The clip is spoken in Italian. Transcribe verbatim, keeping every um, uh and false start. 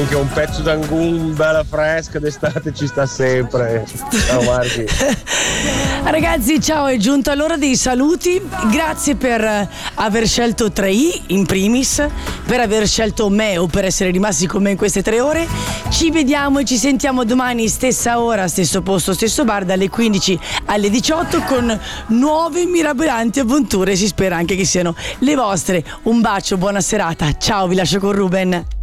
Anche un pezzo d'angun bella fresca d'estate ci sta sempre. Ciao Marchi. Ragazzi, ciao, è giunta l'ora dei saluti. Grazie per aver scelto tre i in primis, per aver scelto me o per essere rimasti con me in queste tre ore. Ci vediamo e ci sentiamo domani, stessa ora, stesso posto, stesso bar, dalle quindici alle diciotto, con nuove mirabolanti avventure. Si spera anche che siano le vostre. Un bacio, buona serata. Ciao, vi lascio con Ruben.